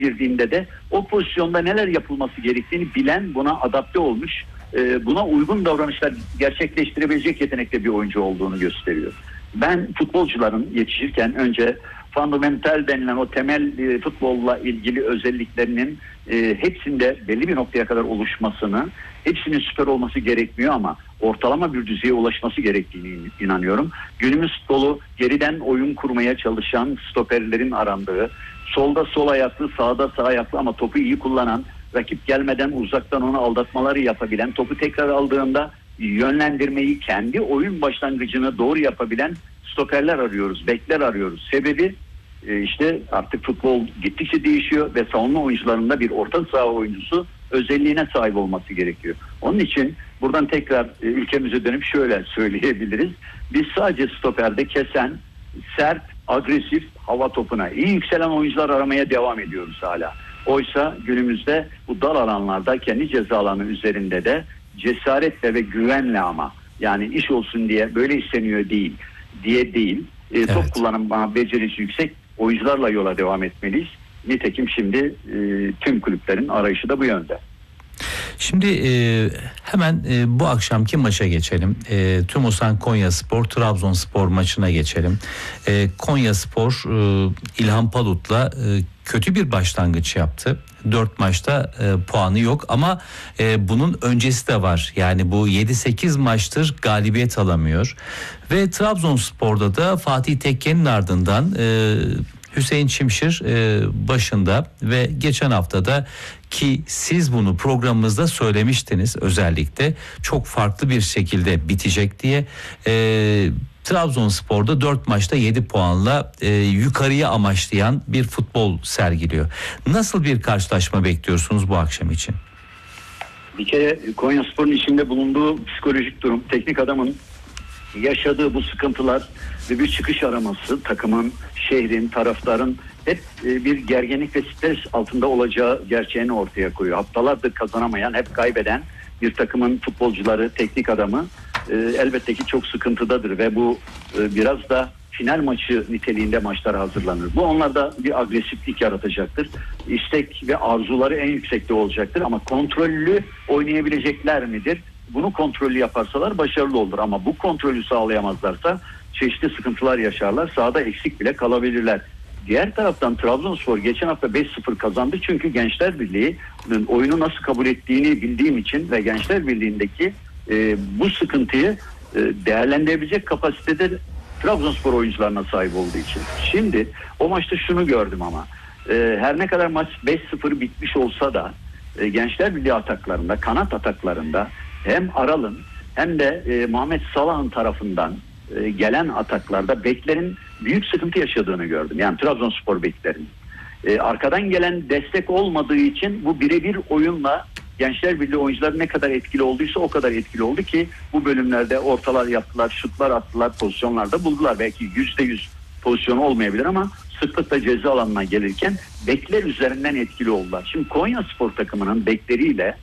girdiğinde de o pozisyonda neler yapılması gerektiğini bilen, buna adapte olmuş, buna uygun davranışlar gerçekleştirebilecek yetenekte bir oyuncu olduğunu gösteriyor. Ben futbolcuların yetişirken önce fundamental denilen o temel futbolla ilgili özelliklerinin hepsinde belli bir noktaya kadar oluşmasını, hepsinin süper olması gerekmiyor ama ortalama bir düzeye ulaşması gerektiğini inanıyorum. Günümüz futbolu geriden oyun kurmaya çalışan stoperlerin arandığı, solda sol ayaklı, sağda sağ ayaklı ama topu iyi kullanan, rakip gelmeden uzaktan onu aldatmaları yapabilen, topu tekrar aldığında yönlendirmeyi, kendi oyun başlangıcını doğru yapabilen stoperler arıyoruz, bekler arıyoruz. Sebebi işte artık futbol gittikçe değişiyor ve savunma oyuncularında bir orta saha oyuncusu özelliğine sahip olması gerekiyor. Onun için buradan tekrar ülkemize dönüp şöyle söyleyebiliriz. Biz sadece stoperde kesen, sert, agresif, hava topuna iyi yükselen oyuncular aramaya devam ediyoruz hala. Oysa günümüzde bu dar alanlarda kendi ceza alanı üzerinde de cesaretle ve güvenle, ama yani iş olsun diye böyle isteniyor değil değil. Evet. Top kullanım becerisi yüksek oyuncularla yola devam etmeliyiz. Nitekim şimdi tüm kulüplerin arayışı da bu yönde. Şimdi hemen bu akşamki maça geçelim. TÜMOSAN Konyaspor Trabzonspor maçına geçelim. Konyaspor İlhan Palut'la kötü bir başlangıç yaptı. 4 maçta puanı yok ama bunun öncesi de var. Yani bu 7-8 maçtır galibiyet alamıyor. Ve Trabzonspor'da da Fatih Tekke'nin ardından Hüseyin Çimşir başında ve geçen haftada, ki siz bunu programımızda söylemiştiniz, özellikle çok farklı bir şekilde bitecek diye. Trabzonspor'da 4 maçta 7 puanla yukarıya amaçlayan bir futbol sergiliyor. Nasıl bir karşılaşma bekliyorsunuz bu akşam için? Bir kere Konyaspor'un içinde bulunduğu psikolojik durum, teknik adamın yaşadığı bu sıkıntılar ve bir çıkış araması, takımın, şehrin, taraftarın hep bir gerginlik ve stres altında olacağı gerçeğini ortaya koyuyor. Haftalardır kazanamayan, hep kaybeden bir takımın futbolcuları, teknik adamı elbette ki çok sıkıntıdadır ve bu biraz da final maçı niteliğinde maçlara hazırlanır. Bu onlarda bir agresiflik yaratacaktır. İstek ve arzuları en yüksekte olacaktır ama kontrollü oynayabilecekler midir? Bunu kontrollü yaparsalar başarılı olur ama bu kontrolü sağlayamazlarsa çeşitli sıkıntılar yaşarlar. Sahada eksik bile kalabilirler. Diğer taraftan Trabzonspor geçen hafta 5-0 kazandı çünkü Gençler Birliği'nin oyunu nasıl kabul ettiğini bildiğim için ve Gençler Birliği'ndeki bu sıkıntıyı değerlendirebilecek kapasitede Trabzonspor oyuncularına sahip olduğu için. Şimdi o maçta şunu gördüm ama her ne kadar maç 5-0 bitmiş olsa da Gençler Birliği ataklarında, kanat ataklarında hem Aral'ın hem de Muhammed Salah'ın tarafından gelen ataklarda beklerin büyük sıkıntı yaşadığını gördüm. Yani Trabzonspor beklerin. Arkadan gelen destek olmadığı için bu birebir oyunla Gençler Birliği oyuncuları ne kadar etkili olduysa o kadar etkili oldu ki bu bölümlerde ortalar yaptılar, şutlar attılar, pozisyonlarda buldular. Belki %100 pozisyon olmayabilir ama sıklıkla ceza alanına gelirken bekler üzerinden etkili oldular. Şimdi Konyaspor takımının bekleriyle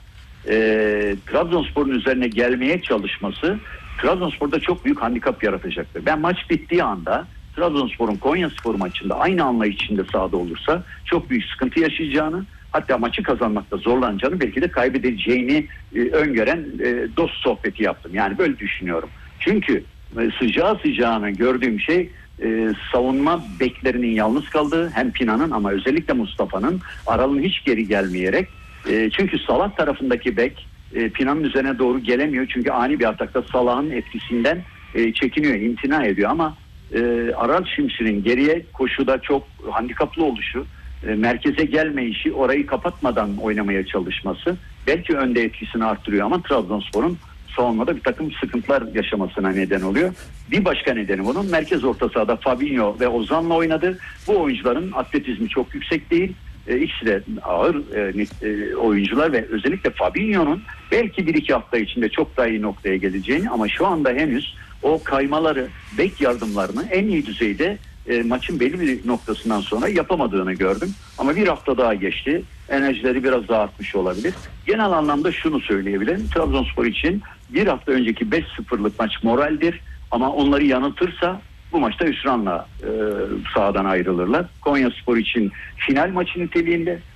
Trabzonspor'un üzerine gelmeye çalışması Trabzonspor'da çok büyük handikap yaratacaktır. Ben maç bittiği anda Trabzonspor'un Konyaspor maçında aynı anlayış içinde sahada olursa çok büyük sıkıntı yaşayacağını, hatta maçı kazanmakta zorlanacağını, belki de kaybedeceğini öngören dost sohbeti yaptım. Yani böyle düşünüyorum. Çünkü sıcağı sıcağına gördüğüm şey savunma beklerinin yalnız kaldığı, hem Pina'nın ama özellikle Mustafa'nın, Aral'ın hiç geri gelmeyerek, çünkü Salah tarafındaki bek Pina'nın üzerine doğru gelemiyor. Çünkü ani bir atakta Salah'ın etkisinden çekiniyor, imtina ediyor ama Aral Şimşir'in geriye koşuda çok handikaplı oluşu, merkeze gelmeyişi, orayı kapatmadan oynamaya çalışması belki önde etkisini arttırıyor ama Trabzonspor'un savunmada bir takım sıkıntılar yaşamasına neden oluyor. Bir başka nedeni bunun merkez orta sahada Fabinho ve Ozan'la oynadı. Bu oyuncuların atletizmi çok yüksek değil. İkisi de ağır oyuncular ve özellikle Fabinho'nun belki 1-2 hafta içinde çok daha iyi noktaya geleceğini ama şu anda henüz o kaymaları, bek yardımlarını en iyi düzeyde maçın belli bir noktasından sonra yapamadığını gördüm. Ama bir hafta daha geçti. Enerjileri biraz daha artmış olabilir. Genel anlamda şunu söyleyebilirim. Trabzonspor için bir hafta önceki 5-0'lık maç moraldir. Ama onları yanıltırsa bu maçta hüsranla sahadan ayrılırlar. Konyaspor için final maçı niteliğinde